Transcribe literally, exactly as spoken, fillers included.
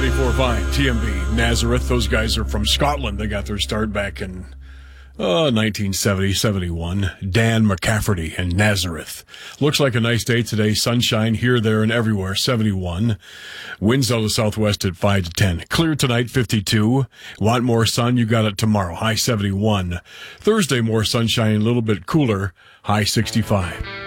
ninety-four point five, T M B, Nazareth. Those guys are from Scotland. They got their start back in uh, nineteen seventy, seventy-one. Dan McCafferty and Nazareth. Looks like a nice day today. Sunshine here, there, and everywhere. seventy-one. Winds out of the southwest at five to ten. Clear tonight, fifty-two. Want more sun? You got it tomorrow. High seventy-one. Thursday, more sunshine, a little bit cooler. High sixty-five.